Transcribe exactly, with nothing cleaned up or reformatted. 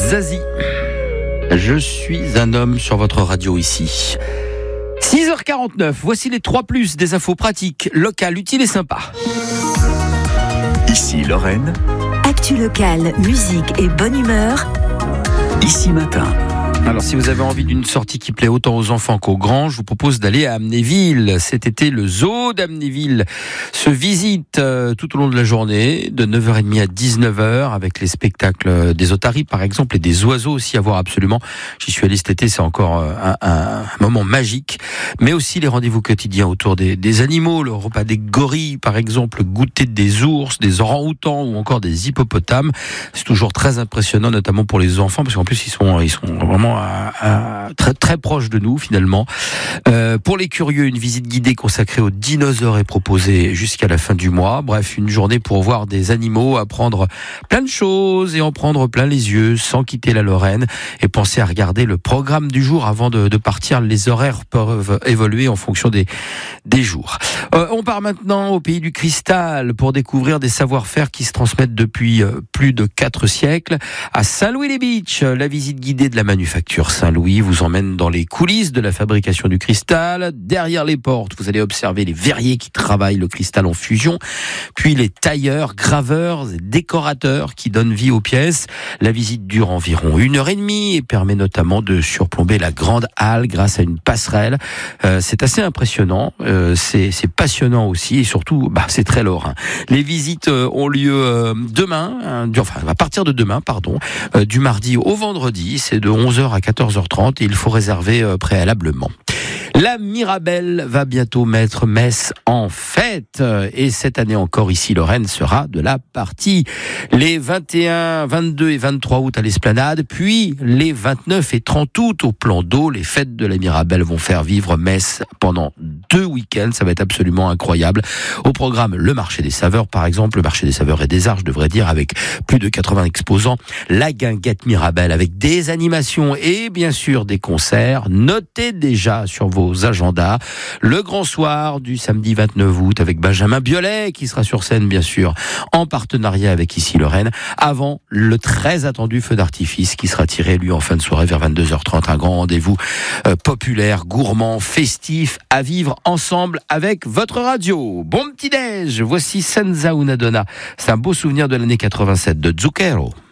Zazie. Je suis un homme sur votre radio ici. six heures quarante-neuf, voici les trois plus des infos pratiques, locales, utiles et sympas. Ici Lorraine. Actu locale, musique et bonne humeur. Ici Matin. Alors, si vous avez envie d'une sortie qui plaît autant aux enfants qu'aux grands, je vous propose d'aller à Amnéville. Cet été, le zoo d'Amnéville se visite euh, tout au long de la journée, de neuf heures trente à dix-neuf heures, avec les spectacles des otaries, par exemple, et des oiseaux aussi à voir absolument. J'y suis allé cet été, c'est encore un, un, un moment magique. Mais aussi les rendez-vous quotidiens autour des, des animaux, le repas des gorilles, par exemple, le goûter des ours, des orang-outans ou encore des hippopotames. C'est toujours très impressionnant, notamment pour les enfants, parce qu'en plus, ils sont, ils sont vraiment À, à, très, très proche de nous finalement. Euh, pour les curieux, une visite guidée consacrée aux dinosaures est proposée jusqu'à la fin du mois. Bref, une journée pour voir des animaux, apprendre plein de choses et en prendre plein les yeux sans quitter la Lorraine, et penser à regarder le programme du jour avant de, de partir. Les horaires peuvent évoluer en fonction des, des jours. Euh, on part maintenant au pays du cristal pour découvrir des savoir-faire qui se transmettent depuis euh, plus de quatre siècles. À Saint-Louis-les-Beach, la visite guidée de la manufacture Saint-Louis vous emmène dans les coulisses de la fabrication du cristal. Derrière les portes, vous allez observer les verriers qui travaillent le cristal en fusion, puis les tailleurs, graveurs et décorateurs qui donnent vie aux pièces. La visite dure environ une heure et demie et permet notamment de surplomber la grande halle grâce à une passerelle. Euh, c'est assez impressionnant, euh, c'est, c'est passionnant aussi, et surtout, bah, c'est très lorrain. Les visites euh, ont lieu euh, demain, hein, du, enfin à partir de demain, pardon, euh, du mardi au vendredi. C'est de onze heures à quatorze heures trente et il faut réserver euh, préalablement. La Mirabelle va bientôt mettre Metz en fête, et cette année encore ici Lorraine sera de la partie. Les vingt et un, vingt-deux et vingt-trois août à l'Esplanade, puis les vingt-neuf et trente août au Plan d'Eau. Les fêtes de la Mirabelle vont faire vivre Metz pendant deux week-ends, ça va être absolument incroyable. Au programme, le marché des saveurs par exemple, le marché des saveurs et des arts je devrais dire, avec plus de quatre-vingts exposants, la guinguette Mirabelle avec des animations et bien sûr des concerts. Notez déjà sur vos agendas le grand soir du samedi vingt-neuf août avec Benjamin Biolay qui sera sur scène bien sûr en partenariat avec Ici Lorraine, avant le très attendu feu d'artifice qui sera tiré lui en fin de soirée vers vingt-deux heures trente. Un grand rendez-vous euh, populaire, gourmand, festif à vivre ensemble avec votre radio. Bon petit déj, voici Senza una donna, c'est un beau souvenir de l'année quatre-vingt-sept de Zucchero.